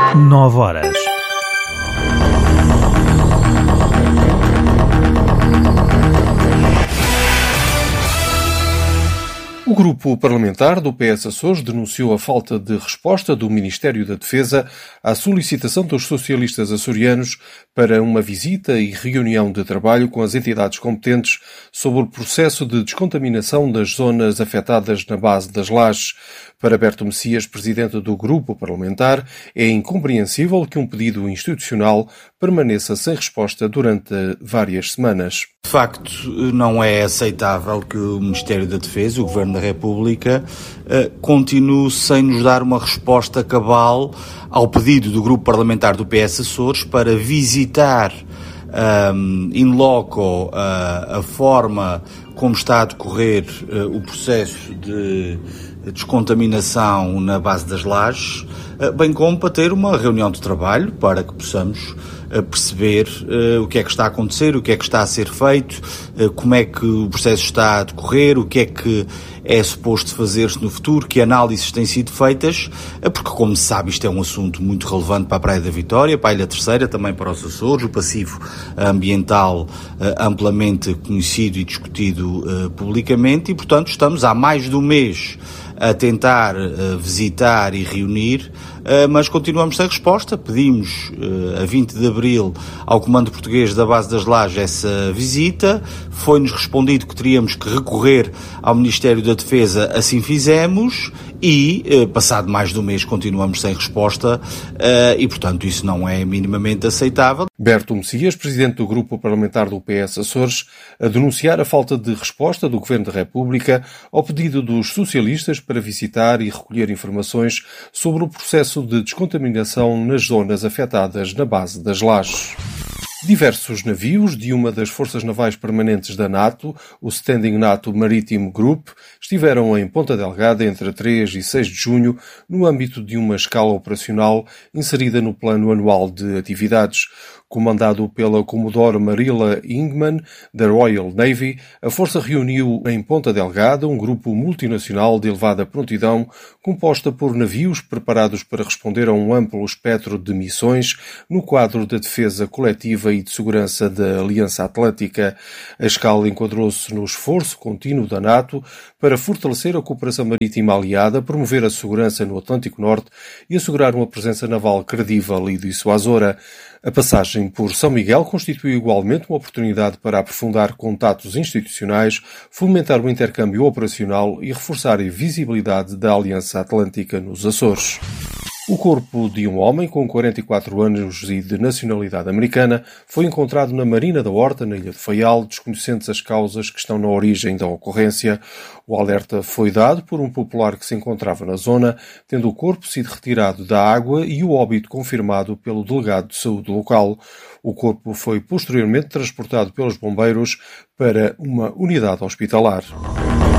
9 horas. O grupo parlamentar do PS Açores denunciou a falta de resposta do Ministério da Defesa à solicitação dos socialistas açorianos para uma visita e reunião de trabalho com as entidades competentes sobre o processo de descontaminação das zonas afetadas na base das Lajes. Para Berto Messias, presidente do grupo parlamentar, é incompreensível que um pedido institucional permaneça sem resposta durante várias semanas. De facto, não é aceitável que o Ministério da Defesa, o Governo da República, continue sem nos dar uma resposta cabal ao pedido do grupo parlamentar do PS Açores para visitar in loco a forma como está a decorrer o processo de descontaminação na base das Lajes, bem como para ter uma reunião de trabalho para que possamos perceber o que é que está a acontecer, o que é que está a ser feito, como é que o processo está a decorrer, o que é que é suposto fazer-se no futuro, que análises têm sido feitas, porque, como se sabe, isto é um assunto muito relevante para a Praia da Vitória, para a Ilha Terceira, também para os Açores, o passivo ambiental amplamente conhecido e discutido publicamente, e, portanto, estamos há mais de um mês a tentar visitar e reunir, mas continuamos sem resposta. Pedimos a 20 de abril ao Comando Português da Base das Lajes essa visita, foi-nos respondido que teríamos que recorrer ao Ministério da Defesa, assim fizemos, e passado mais de um mês continuamos sem resposta e, portanto, isso não é minimamente aceitável. Berto Messias, presidente do grupo parlamentar do PS Açores, a denunciar a falta de resposta do Governo da República ao pedido dos socialistas para visitar e recolher informações sobre o processo de descontaminação nas zonas afetadas na base das Lajes. Diversos navios de uma das forças navais permanentes da NATO, o Standing NATO Maritime Group, estiveram em Ponta Delgada entre 3 e 6 de junho no âmbito de uma escala operacional inserida no Plano Anual de Atividades. Comandado pela Commodore Marilla Ingman, da Royal Navy, a força reuniu em Ponta Delgada um grupo multinacional de elevada prontidão, composta por navios preparados para responder a um amplo espectro de missões no quadro da defesa coletiva e de segurança da Aliança Atlântica. A escala enquadrou-se no esforço contínuo da NATO para fortalecer a cooperação marítima aliada, promover a segurança no Atlântico Norte e assegurar uma presença naval credível e dissuasora. A passagem por São Miguel constituiu igualmente uma oportunidade para aprofundar contatos institucionais, fomentar o intercâmbio operacional e reforçar a visibilidade da Aliança Atlântica nos Açores. O corpo de um homem com 44 anos e de nacionalidade americana foi encontrado na Marina da Horta, na Ilha de Faial, desconhecentes as causas que estão na origem da ocorrência. O alerta foi dado por um popular que se encontrava na zona, tendo o corpo sido retirado da água e o óbito confirmado pelo delegado de saúde local. O corpo foi posteriormente transportado pelos bombeiros para uma unidade hospitalar.